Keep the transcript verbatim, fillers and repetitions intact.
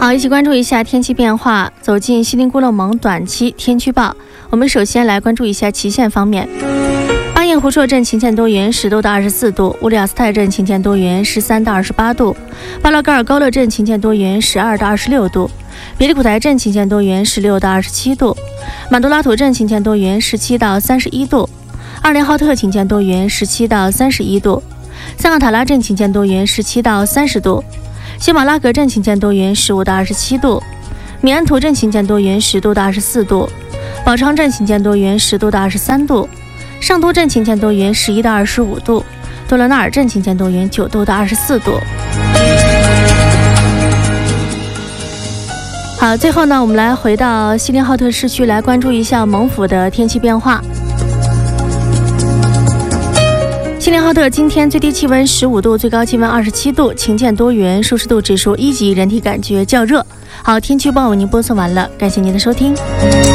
好，一起关注一下天气变化，走进锡林郭勒盟短期天气报。我们首先来关注一下旗县方面。巴彦湖朔镇晴见多云，十度到二十四度；乌里雅斯泰镇晴见多云，十三到二十八度；巴勒盖尔高勒镇晴见多云，十二到二十六度；别里古台镇晴见多云，十六到二十七度；满都拉土镇晴见多云，十七到三十一度；二连浩特晴见多云，十七到三十一度；萨赫塔拉镇晴见多云，十七到三十度；谢马拉格镇晴见多云，十五到二十七度；米安图镇晴见多云，十度到二十四度；宝昌镇晴见多云，十度到二十三度；上都镇晴见多云，十一到二十五度；多伦纳尔镇晴见多云，九度到二十四度。好，最后呢，我们来回到锡林浩特市区来关注一下蒙府的天气变化。锡林浩特今天最低气温十五度，最高气温二十七度，晴见多云，舒适度指数一级，人体感觉较热。好，天气预报为您播送完了，感谢您的收听。